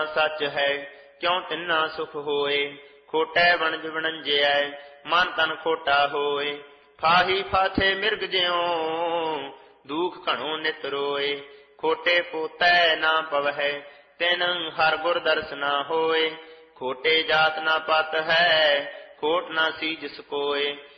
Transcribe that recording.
सच है क्यों तिन्ना सुख होए। खोटै वणज वणंजिया मन तन खोटा होए। फाही फाथे मिर्ग ज्यों दुख घणो नित रोए। खोटे पोतै ना पवै तिन हर गुर दर्श ना होए। खोटे जात ना पत है खोट ना सीज सकोए।